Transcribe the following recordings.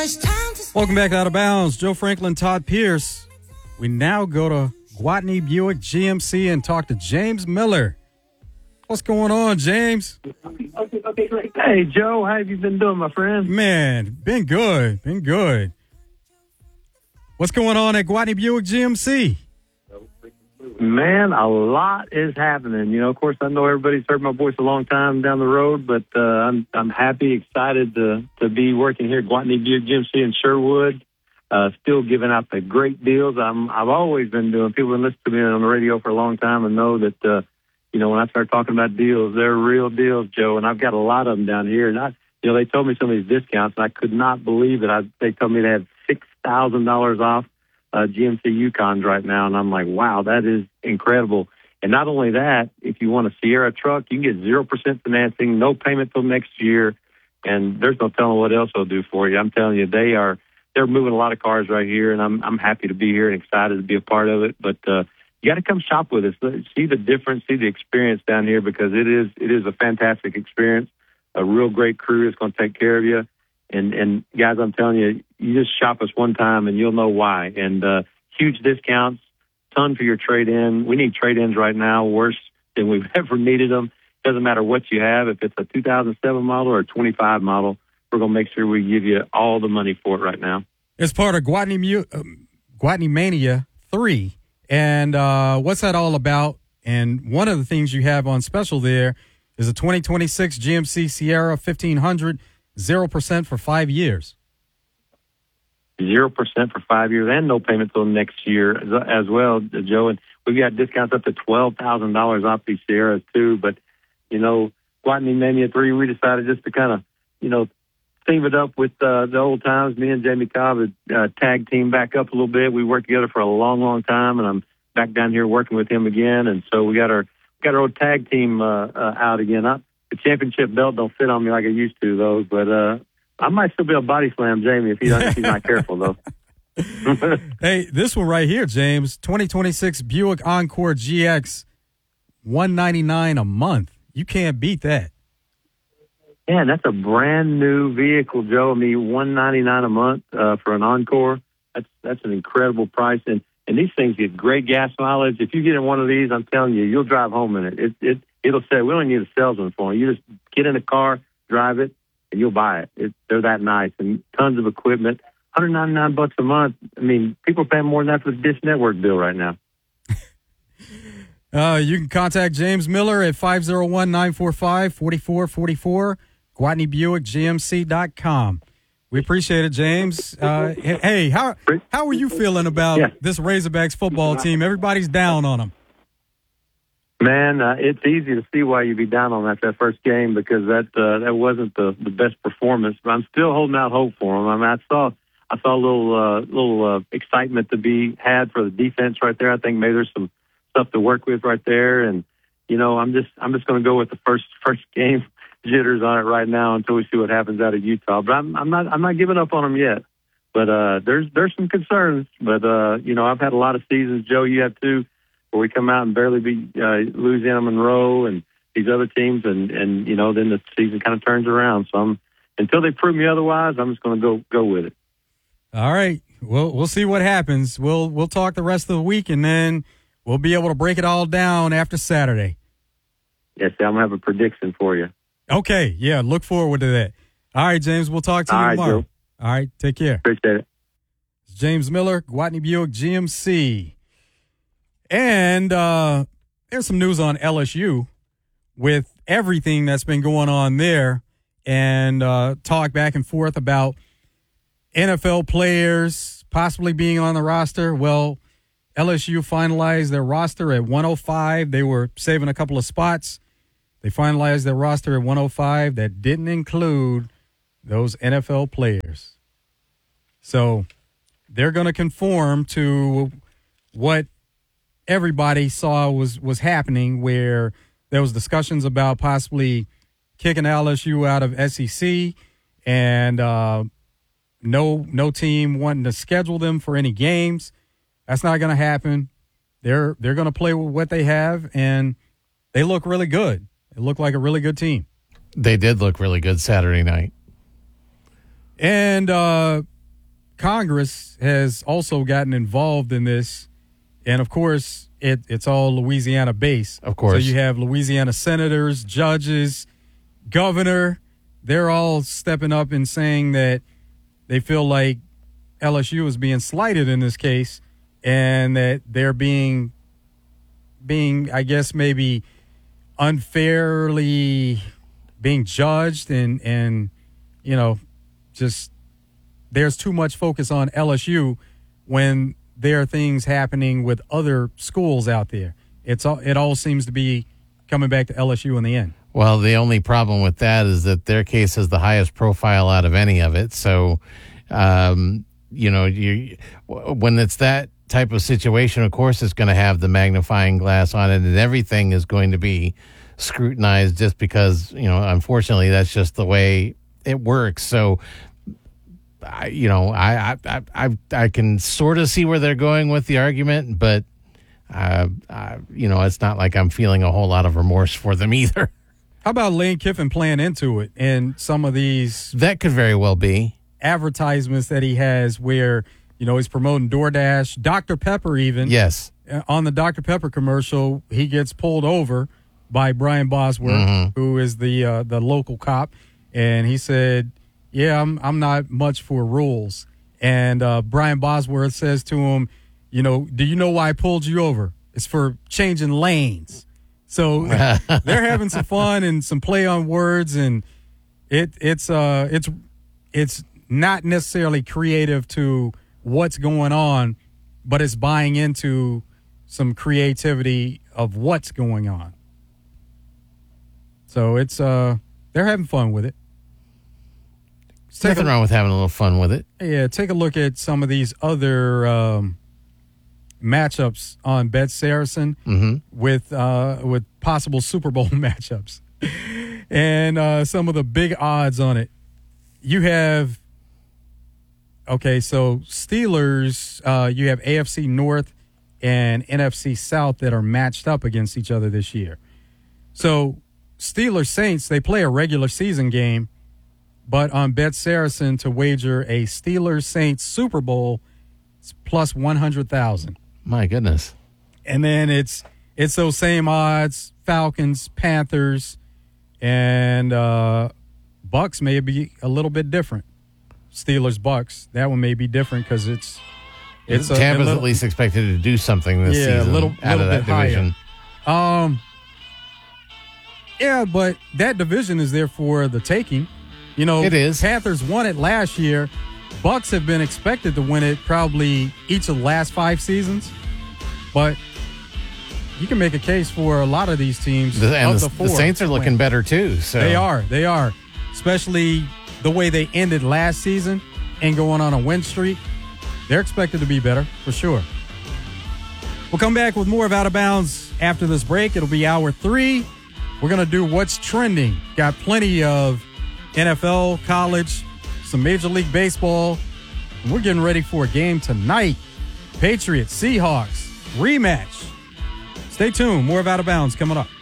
Welcome back to Out of Bounds. Joe Franklin, Todd Pierce. We now go to Gwatney Buick GMC and talk to James Miller. What's going on, James? Hey, Joe. How have you been doing, my friend? Man, been good. What's going on at Gwatney Buick GMC? Man, a lot is happening. Of course, I know everybody's heard my voice a long time down the road, but I'm happy, excited to be working here at Gwatney Buick GMC in Sherwood. Still giving out the great deals. I've always been doing. People have listened to me on the radio for a long time and know that when I start talking about deals, they're real deals, Joe. And I've got a lot of them down here. And they told me some of these discounts, and I could not believe it. They told me they had $6,000 off GMC Yukons right now, and I'm like, wow, that is incredible. And not only that, if you want a Sierra truck, you can get 0% financing, no payment till next year, and there's no telling what else they'll do for you. I'm telling you, they're moving a lot of cars right here, and I'm happy to be here and excited to be a part of it. But you got to come shop with us, see the difference, see the experience down here, because it is a fantastic experience. A real great crew is going to take care of you. And guys, I'm telling you, you just shop us one time and you'll know why. And huge discounts, ton for your trade-in. We need trade-ins right now worse than we've ever needed them. Doesn't matter what you have. If it's a 2007 model or a 25 model, we're going to make sure we give you all the money for it right now. It's part of Gwatney Mania 3. And what's that all about? And one of the things you have on special there is a 2026 GMC Sierra 1500, 0% for 5 years. 0% for 5 years and no payment till next year as well, Joe. And we've got discounts up to $12,000 off these Sierras too. But, Gwatney Mania 3, we decided just to kind of, theme it up with the old times. Me and Jamie Cobb had tag team back up a little bit. We worked together for a long, long time, and I'm back down here working with him again. And so we got our old tag team out again. The championship belt don't fit on me like it used to, though. But I might still be able to body slam Jamie if he's not careful, though. Hey, this one right here, James, 2026 Buick Encore GX, $199 a month. You can't beat that. Yeah, that's a brand new vehicle, Joe. I mean, $199 a month for an Encore. That's an incredible price. And these things get great gas mileage. If you get in one of these, I'm telling you, you'll drive home in it. It'll say, we don't need a salesman for it. You just get in a car, drive it, and you'll buy it. They're that nice. And tons of equipment. $199 a month. I mean, people are paying more than that for the Dish Network bill right now. You can contact James Miller at 501-945-4444, GwatneyBuickGMC.com. We appreciate it, James. Hey, how are you feeling about this Razorbacks football team? Everybody's down on them. Man, it's easy to see why you'd be down on that first game, because that wasn't the best performance. But I'm still holding out hope for them. I mean, I saw a little excitement to be had for the defense right there. I think maybe there's some stuff to work with right there, and I'm just going to go with the first game jitters on it right now until we see what happens out of Utah. But I'm not giving up on them yet. But there's some concerns. But I've had a lot of seasons, Joe. You have too, where we come out and barely beat Louisiana Monroe and these other teams, and then the season kind of turns around. So until they prove me otherwise, I'm just going to go with it. All right. We'll see what happens. We'll talk the rest of the week, and then we'll be able to break it all down after Saturday. Yes, I'm going to have a prediction for you. Okay. Yeah, look forward to that. All right, James, we'll talk to you tomorrow. Joe. All right, take care. Appreciate it. It's James Miller, Gwatney Buick GMC. And there's some news on LSU with everything that's been going on there, and talk back and forth about NFL players possibly being on the roster. Well, LSU finalized their roster at 105. They were saving a couple of spots. They finalized their roster at 105. That didn't include those NFL players. So they're going to conform to what everybody saw was happening, where there was discussions about possibly kicking LSU out of SEC, and no team wanting to schedule them for any games. That's not going to happen. They're going to play with what they have, and they look really good. It looked like a really good team. They did look really good Saturday night. And Congress has also gotten involved in this, and of course, it's all Louisiana-based. Of course. So you have Louisiana senators, judges, governor. They're all stepping up and saying that they feel like LSU is being slighted in this case, and that they're being, I guess, maybe unfairly being judged, and just there's too much focus on LSU when there are things happening with other schools out there. It all seems to be coming back to LSU in the end. Well, the only problem with that is that their case is the highest profile out of any of it. So, when it's that type of situation, of course, it's going to have the magnifying glass on it, and everything is going to be scrutinized just because, unfortunately, that's just the way it works. So, I can sort of see where they're going with the argument, but, it's not like I'm feeling a whole lot of remorse for them either. How about Lane Kiffin playing into it and some of these? That could very well be. Advertisements that he has where, he's promoting DoorDash, Dr. Pepper even. Yes. On the Dr. Pepper commercial, he gets pulled over by Brian Bosworth, who is the local cop, and he said, "Yeah, I'm not much for rules." And Brian Bosworth says to him, "Do you know why I pulled you over? It's for changing lanes." So they're having some fun and some play on words, and it's not necessarily creative to what's going on, but it's buying into some creativity of what's going on. So it's they're having fun with it. Nothing wrong with having a little fun with it. Yeah, take a look at some of these other matchups on Bet Saracen with possible Super Bowl matchups, and some of the big odds on it. You have so Steelers. You have AFC North and NFC South that are matched up against each other this year. So Steelers Saints, they play a regular season game, but on Bet Saracen to wager a Steelers Saints Super Bowl, it's plus 100,000. My goodness. And then it's those same odds, Falcons, Panthers, and Bucks may be a little bit different. Steelers, Bucks, that one may be different because it's Tampa's at least expected to do something this season a little out of that division. Yeah, but that division is there for the taking. It is. Panthers won it last year. Bucks have been expected to win it probably each of the last 5 seasons. But you can make a case for a lot of these teams. The Saints are looking better too. So They are. Especially the way they ended last season and going on a win streak. They're expected to be better for sure. We'll come back with more of Out of Bounds after this break. It'll be hour 3. We're going to do what's trending. Got plenty of NFL, college, some Major League Baseball. And we're getting ready for a game tonight. Patriots, Seahawks, rematch. Stay tuned. More of Out of Bounds coming up.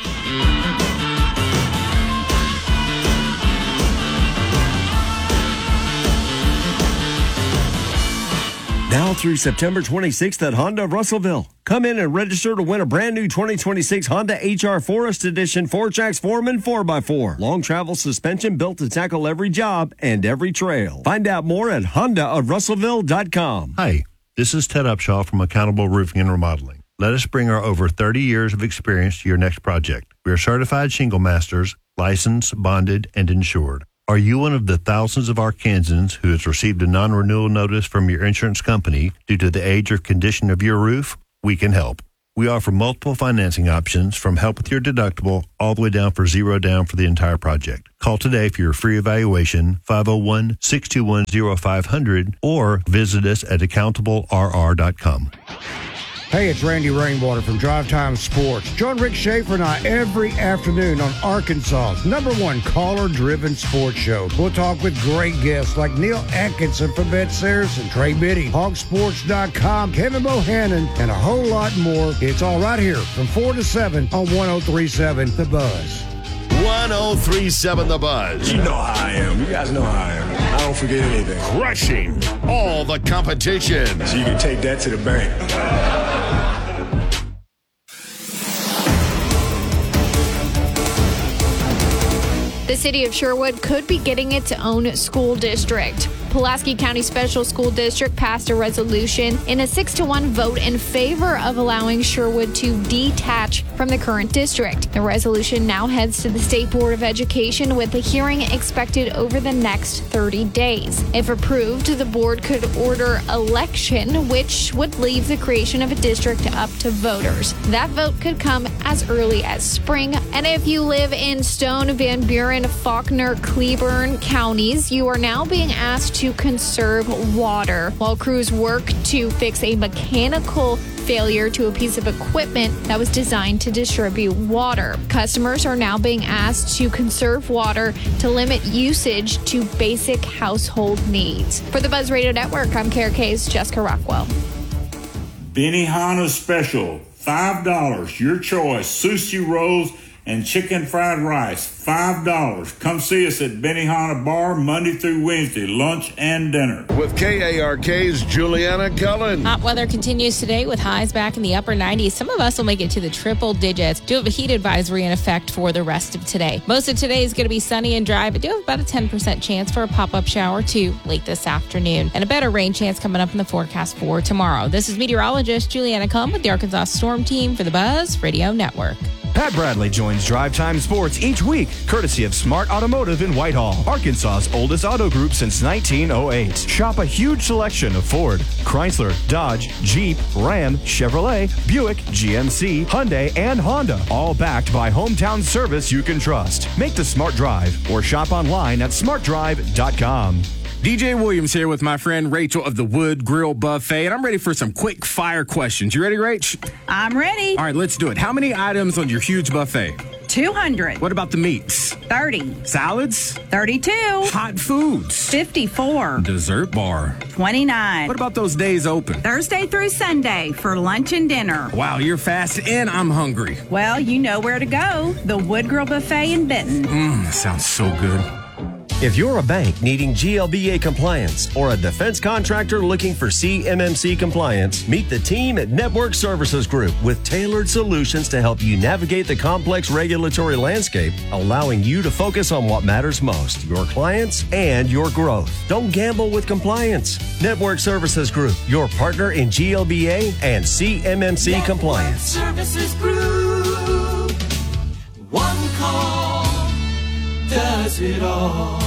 Now through September 26th at Honda of Russellville. Come in and register to win a brand new 2026 Honda HR Forest Edition 4Jax Foreman 4x4. Long travel suspension built to tackle every job and every trail. Find out more at HondaofRussellville.com. Hi, this is Ted Upshaw from Accountable Roofing and Remodeling. Let us bring our over 30 years of experience to your next project. We are certified shingle masters, licensed, bonded, and insured. Are you one of the thousands of Arkansans who has received a non-renewal notice from your insurance company due to the age or condition of your roof? We can help. We offer multiple financing options from help with your deductible all the way down for zero down for the entire project. Call today for your free evaluation, 501-621-0500, or visit us at accountablerr.com. Hey, it's Randy Rainwater from Drive Time Sports. Join Rick Schaefer and I every afternoon on Arkansas's #1 caller-driven sports show. We'll talk with great guests like Neil Atkinson from Bet Saracen, Trey Biddy, Hogsports.com, Kevin Bohannon, and a whole lot more. It's all right here from 4 to 7 on 103.7 The Buzz. 103.7 The Buzz. You know how I am. You guys know how I am. I don't forget anything. Crushing all the competition. So you can take that to the bank. The city of Sherwood could be getting its own school district. Pulaski County Special School District passed a resolution in a 6-1 vote in favor of allowing Sherwood to detach from the current district. The resolution now heads to the State Board of Education with a hearing expected over the next 30 days. If approved, the board could order election, which would leave the creation of a district up to voters. That vote could come as early as spring. And if you live in Stone, Van Buren, Faulkner, Cleburne counties, you are now being asked to conserve water while crews work to fix a mechanical failure to a piece of equipment that was designed to distribute water. Customers are now being asked to conserve water to limit usage to basic household needs. For the Buzz Radio Network, I'm KRK's Jessica Rockwell. Benihana Special, $5. Your choice, sushi rolls and chicken fried rice, $5. Come see us at Benihana Bar Monday through Wednesday, lunch and dinner. With KARK's Juliana Cullen. Hot weather continues today with highs back in the upper 90s. Some of us will make it to the triple digits. Do have a heat advisory in effect for the rest of today. Most of today is going to be sunny and dry, but do have about a 10% chance for a pop-up shower too late this afternoon. And a better rain chance coming up in the forecast for tomorrow. This is meteorologist Juliana Cullen with the Arkansas Storm Team for the Buzz Radio Network. Pat Bradley joins Drive Time Sports each week, courtesy of Smart Automotive in Whitehall, Arkansas's oldest auto group since 1908. Shop a huge selection of Ford, Chrysler, Dodge, Jeep, Ram, Chevrolet, Buick, GMC, Hyundai, and Honda, all backed by hometown service you can trust. Make the smart drive or shop online at smartdrive.com. DJ Williams here with my friend Rachel of the Wood Grill Buffet, and I'm ready for some quick fire questions. You ready, Rach? I'm ready. All right, let's do it. How many items on your huge buffet? 200. What about the meats? 30. Salads? 32. Hot foods? 54. Dessert bar? 29. What about those days open? Thursday through Sunday for lunch and dinner. Wow, you're fast and I'm hungry. Well, you know where to go. The Wood Grill Buffet in Benton. Sounds so good. If you're a bank needing GLBA compliance or a defense contractor looking for CMMC compliance, meet the team at Network Services Group with tailored solutions to help you navigate the complex regulatory landscape, allowing you to focus on what matters most, your clients and your growth. Don't gamble with compliance. Network Services Group, your partner in GLBA and CMMC Network compliance. Services Group. One call does it all.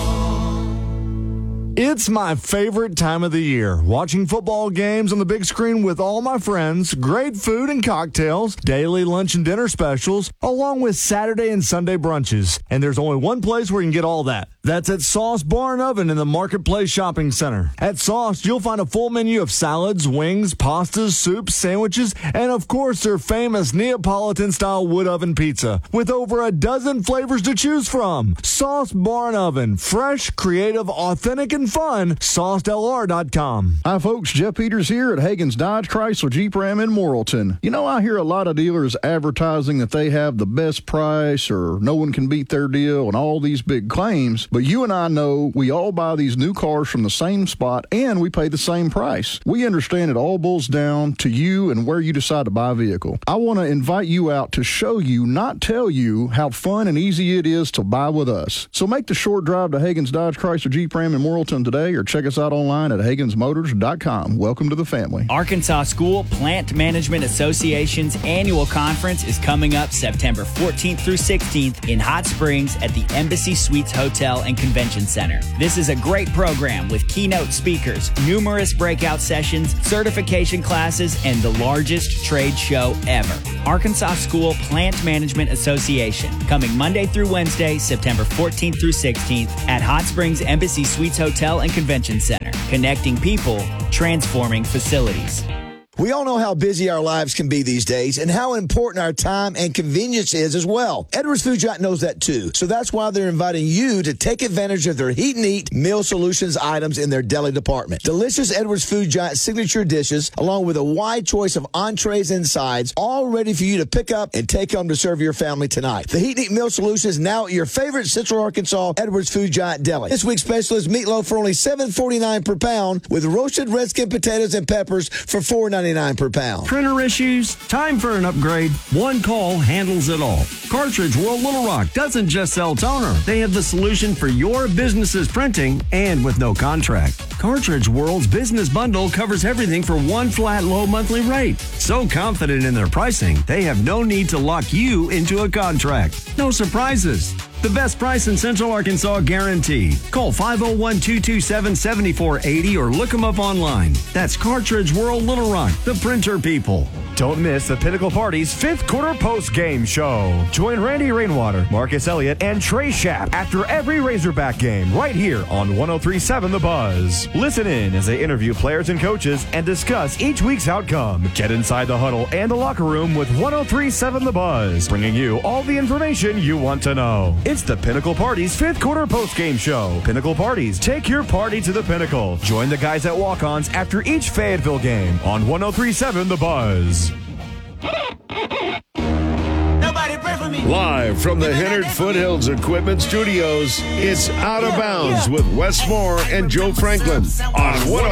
It's my favorite time of the year. Watching football games on the big screen with all my friends, great food and cocktails, daily lunch and dinner specials, along with Saturday and Sunday brunches. And there's only one place where you can get all that. That's at Sauce Bar and Oven in the Marketplace Shopping Center. At Sauce, you'll find a full menu of salads, wings, pastas, soups, sandwiches, and of course their famous Neapolitan-style wood oven pizza with over a dozen flavors to choose from. Sauce Bar and Oven. Fresh, creative, authentic, and fun. SauceDLR.com. Hi, folks. Jeff Peters here at Hagen's Dodge Chrysler Jeep Ram in Morrilton. You know, I hear a lot of dealers advertising that they have the best price or no one can beat their deal and all these big claims. But you and I know we all buy these new cars from the same spot and we pay the same price. We understand it all boils down to you and where you decide to buy a vehicle. I want to invite you out to show you, not tell you, how fun and easy it is to buy with us. So make the short drive to Hagen's Dodge Chrysler Jeep Ram in Morrilton today or check us out online at HagensMotors.com. Welcome to the family. Arkansas School Plant Management Association's annual conference is coming up September 14th through 16th in Hot Springs at the Embassy Suites Hotel and Convention Center. This is a great program with keynote speakers, numerous breakout sessions, certification classes, and the largest trade show ever. Arkansas School Plant Management Association, coming Monday through Wednesday, September 14th through 16th at Hot Springs Embassy Suites Hotel and Convention Center. Connecting people, transforming facilities. We all know how busy our lives can be these days and how important our time and convenience is as well. Edwards Food Giant knows that too. So that's why they're inviting you to take advantage of their Heat and Eat Meal Solutions items in their deli department. Delicious Edwards Food Giant signature dishes, along with a wide choice of entrees and sides, all ready for you to pick up and take home to serve your family tonight. The Heat and Eat Meal Solution is now at your favorite Central Arkansas Edwards Food Giant deli. This week's special is meatloaf for only $7.49 per pound with roasted red skin potatoes and peppers for $4.99 per pound. Printer issues? Time for an upgrade. One call handles it all. Cartridge World Little Rock doesn't just sell toner. They have the solution for your business's printing and with no contract. Cartridge World's business bundle covers everything for one flat low monthly rate. So confident in their pricing, they have no need to lock you into a contract. No surprises. The best price in Central Arkansas guaranteed. Call 501-227-7480 or look them up online. That's Cartridge World Little Rock, the printer people. Don't miss the Pinnacle Party's 5th quarter post-game show. Join Randy Rainwater, Marcus Elliott, and Trey Schapp after every Razorback game right here on 103.7 The Buzz. Listen in as they interview players and coaches and discuss eeach week's outcome. Get inside the huddle and the locker room with 103.7 The Buzz, bringing you all the information you want to know. It's the Pinnacle Party's 5th quarter post-game show. Pinnacle Parties, take your party to the pinnacle. Join the guys at walk-ons after each Fayetteville game on 103.7 The Buzz. Live from the Hennard Foothills Equipment Studios, it's Out of Bounds with Wes Moore and Joe Franklin on